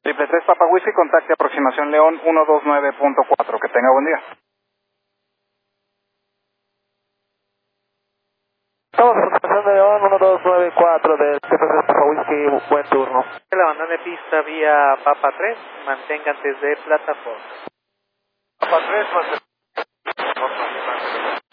Triple 3 Papa Whisky, contacte aproximación León 129.4. Que tenga buen día. Estamos en aproximación de León 1294 del Triple 3 Papa Whisky, buen turno. La banda de pista vía Papa 3, mantenga antes de plataforma. Papa 3,